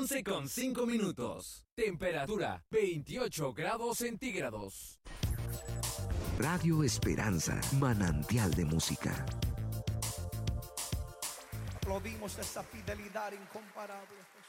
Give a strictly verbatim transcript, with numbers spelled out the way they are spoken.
once con cinco minutos. Temperatura veintiocho grados centígrados. Radio Esperanza, manantial de música. Aplaudimos esa fidelidad incomparable.